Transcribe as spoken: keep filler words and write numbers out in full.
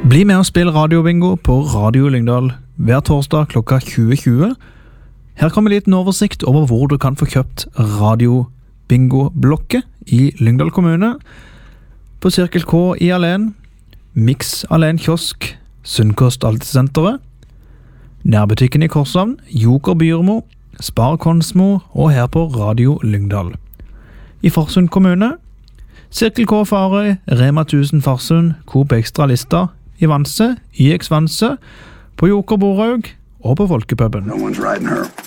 Bli med og spill radiobingo på Radio Lyngdal hver torsdag klokka tjue tjue. Her kommer en liten oversikt over hvor du kan få kjøpt radiobingo-blokket i Lyngdal kommune. På Cirkel K i Alen, Mix Alen Kiosk, Sunnkost Altesenteret, Nærbutikken i Korshavn, Joker Byrmo, Spar Konsmo og her på Radio Lyngdal. I Farsund kommune, Cirkel K Farøy, Rema tusen Farsund, Coop Extra Lista, i Vanse, I X Vanse, på Joker Borhaug og på Folkepuben. No one's riding her.